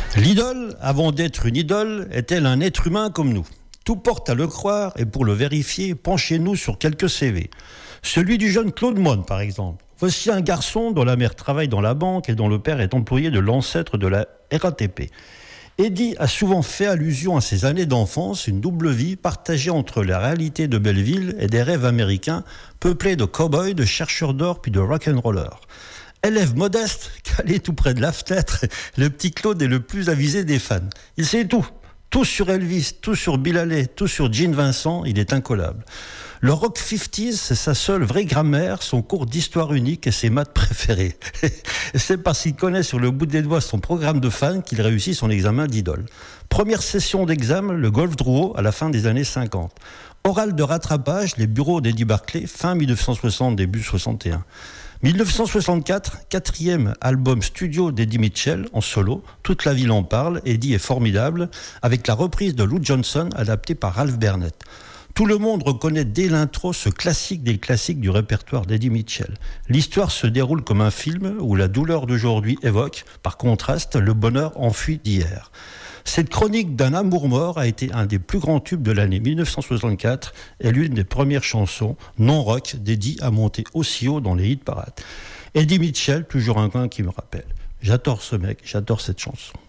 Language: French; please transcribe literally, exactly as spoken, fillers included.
L'idole, avant d'être une idole, est-elle un être humain comme nous ? Tout porte à le croire, et pour le vérifier, penchez-nous sur quelques C V. Celui du jeune Claude Monne, par exemple. Voici un garçon dont la mère travaille dans la banque et dont le père est employé de l'ancêtre de la R A T P. Eddy a souvent fait allusion à ses années d'enfance, une double vie partagée entre la réalité de Belleville et des rêves américains, peuplés de cow-boys, de chercheurs d'or puis de rock'n'rollers. Élève modeste, calé tout près de la fenêtre, le petit Claude est le plus avisé des fans. Il sait tout. Tout sur Elvis, tout sur Bill Haley, tout sur Gene Vincent, il est incollable. Le rock cinquante, c'est sa seule vraie grammaire, son cours d'histoire unique et ses maths préférés. Et c'est parce qu'il connaît sur le bout des doigts son programme de fans qu'il réussit son examen d'idole. Première session d'examen, le Golf Drouot, à la fin des années cinquante. Oral de rattrapage, les bureaux d'Eddie Barclay, fin dix-neuf cent soixante, début soixante et un. dix-neuf cent soixante-quatre, quatrième album studio d'Eddie Mitchell en solo. Toute la ville en parle, Eddie est formidable, avec la reprise de Lou Johnson adaptée par Ralph Bernett. Tout le monde reconnaît dès l'intro ce classique des classiques du répertoire d'Eddie Mitchell. L'histoire se déroule comme un film où la douleur d'aujourd'hui évoque, par contraste, le bonheur enfui d'hier. Cette chronique d'un amour mort a été un des plus grands tubes de l'année dix-neuf cent soixante-quatre et l'une des premières chansons non-rock d'Eddie à monter aussi haut dans les hit parades. Eddie Mitchell, toujours un coin qui me rappelle. J'adore ce mec, j'adore cette chanson.